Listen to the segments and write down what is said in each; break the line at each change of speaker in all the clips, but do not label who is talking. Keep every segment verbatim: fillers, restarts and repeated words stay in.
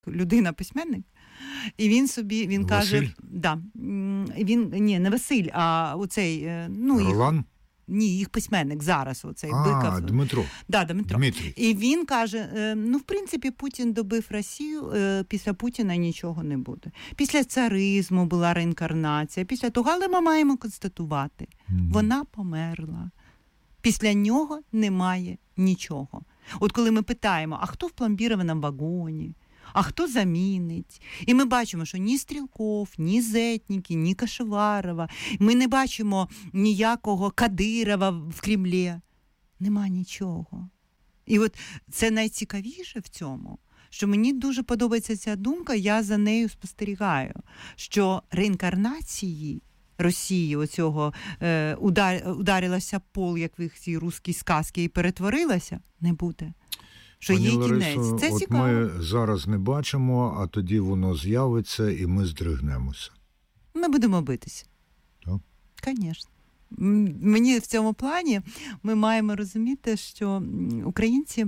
людина-письменник, і він собі, він
Василь?
каже, да, він, ні, не Василь, а оцей, ну,
Ролан?
їх, ні, їх письменник зараз, оцей
а,
Биков.
А, Дмитро.
Да, Дмитро.
Дмитрій.
І він каже, ну, в принципі, Путін добив Росію, після Путіна нічого не буде. Після царизму була реінкарнація, після того, але ми маємо констатувати, mm-hmm. вона померла. Після нього немає нічого. От коли ми питаємо, а хто в пломбірованому вагоні? А хто замінить? І ми бачимо, що ні Стрілков, ні Зетніки, ні Кашеварова, ми не бачимо ніякого Кадирова в Кремлі. Нема нічого. І от це найцікавіше в цьому, що мені дуже подобається ця думка, я за нею спостерігаю, що реінкарнації Росії оцього е, удар, ударилася пол, як в цій русській сказці, і перетворилася, не буде. Що
Пані
є
Ларисо,
кінець. Це
от
цікаво.
ми зараз не бачимо, а тоді воно з'явиться, і ми здригнемося.
Ми будемо битися.
Так?
Звісно. Мені в цьому плані ми маємо розуміти, що українці,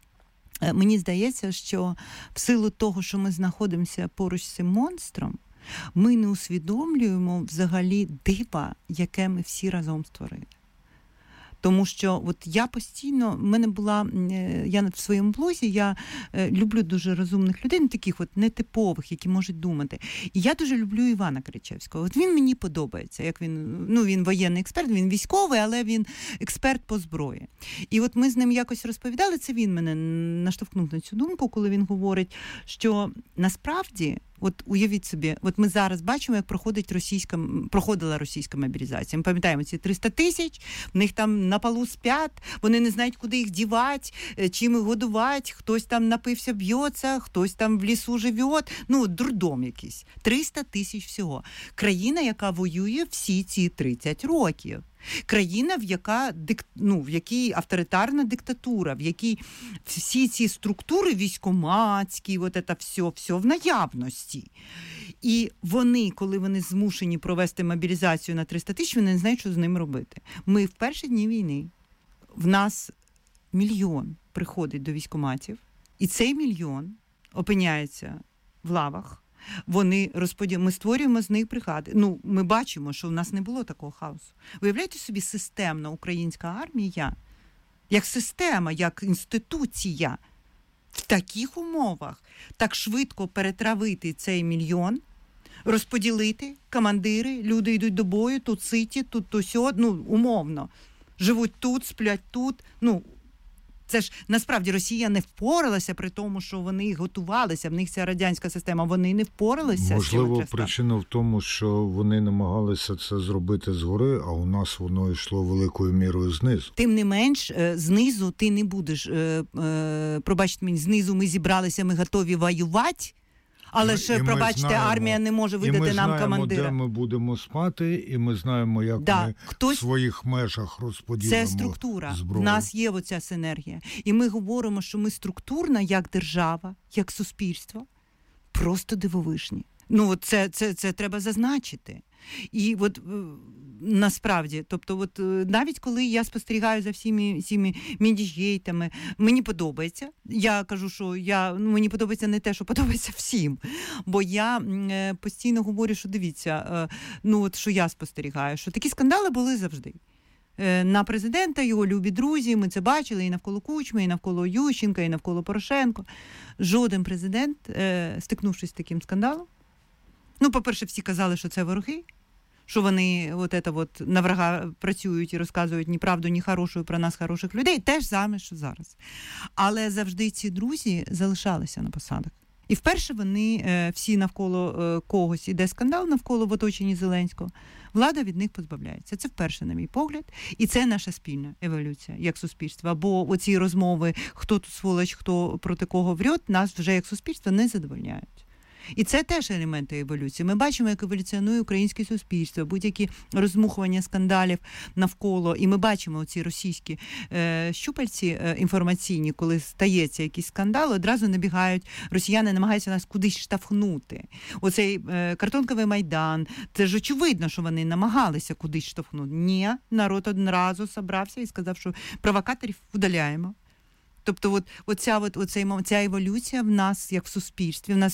мені здається, що в силу того, що ми знаходимося поруч з цим монстром, ми не усвідомлюємо взагалі дива, яке ми всі разом створили. Тому що от я постійно, в мене була, я в своєму блозі, я люблю дуже розумних людей, не таких от нетипових, які можуть думати. І я дуже люблю Івана Кричевського. От він мені подобається, як він, ну він воєнний експерт, він військовий, але він експерт по зброї. І от ми з ним якось розповідали, це він мене наштовхнув на цю думку, коли він говорить, що насправді, от уявіть собі, от ми зараз бачимо, як проходить російська, проходила російська мобілізація. Ми пам'ятаємо ці триста тисяч, в них там на полу спять, вони не знають, куди їх дівати, чим їх годувати, хтось там напився, б'ється, хтось там в лісу живе, ну, дурдом якийсь. триста тисяч всього. Країна, яка воює всі ці тридцять років. Країна, в, яка, ну, в якій авторитарна диктатура, в якій всі ці структури військоматські, от це все, все в наявності. І вони, коли вони змушені провести мобілізацію на триста тисяч, вони не знають, що з ним робити. Ми в перші дні війни, в нас мільйон приходить до військоматів, і цей мільйон опиняється в лавах. Вони розподіл... Ми створюємо з них бригади. Ну, ми бачимо, що в нас не було такого хаосу. Виявляєте собі, системна українська армія, як система, як інституція, в таких умовах так швидко перетравити цей мільйон, розподілити, командири, люди йдуть до бою, тут ситі, тут то сьо, ну, умовно. Живуть тут, сплять тут, ну, це ж, насправді, Росія не впоралася при тому, що вони готувалися, в них ця радянська система, вони не впоралися.
Можливо, причина в тому, що вони намагалися це зробити згори, а у нас воно йшло великою мірою знизу.
Тим не менш, знизу ти не будеш, пробачте мені, знизу ми зібралися, ми готові воювати, але ж, пробачте, знаємо, армія не може видати нам командира.
І ми знаємо, де ми будемо спати, і ми знаємо, як да, ми хтось... в своїх межах розподілимо
Це структура.
Зброю.
В нас є оця синергія. І ми говоримо, що ми структурна, як держава, як суспільство, просто дивовижні. Ну, це, це, це треба зазначити. І от насправді, тобто, от навіть коли я спостерігаю за всіми цими міндіжгейтами, мені подобається. Я кажу, що я, ну, мені подобається не те, що подобається всім. Бо я е, постійно говорю, що дивіться, е, ну от що я спостерігаю, що такі скандали були завжди. Е, на президента, його любі друзі, ми це бачили і навколо Кучми, і навколо Ющенка, і навколо Порошенко. Жоден президент, е, стикнувшись з таким скандалом, ну, по-перше, всі казали, що це вороги, що вони от це от на врага працюють і розказують ні правду, ні хорошу про нас, хороших людей, теж саме, що зараз. Але завжди ці друзі залишалися на посадах. І вперше вони е, всі навколо е, когось іде скандал, навколо в оточенні Зеленського, влада від них позбавляється. Це вперше, на мій погляд. І це наша спільна еволюція, як суспільства. Бо оці розмови, хто тут сволоч, хто проти кого врет, нас вже як суспільство не задовольняють. І це теж елементи еволюції. Ми бачимо, як еволюціонує українське суспільство, будь-які розмухування скандалів навколо. І ми бачимо ці російські е, щупальці е, інформаційні, коли стається якийсь скандал, одразу набігають, росіяни намагаються нас кудись штовхнути. Оцей е, картонковий Майдан, це ж очевидно, що вони намагалися кудись штовхнути. Ні, народ одразу зібрався і сказав, що провокаторів удаляємо. Тобто от, оця, от, оцей, ця еволюція в нас, як в суспільстві, в нас